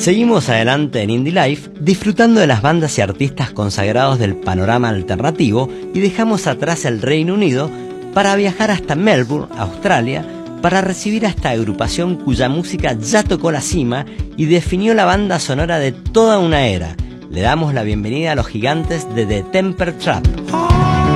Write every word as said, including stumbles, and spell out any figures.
Seguimos adelante en Indie Life, disfrutando de las bandas y artistas consagrados del panorama alternativo, y dejamos atrás el Reino Unido para viajar hasta Melbourne, Australia, para recibir a esta agrupación cuya música ya tocó la cima y definió la banda sonora de toda una era. Le damos la bienvenida a los gigantes de The Temper Trap.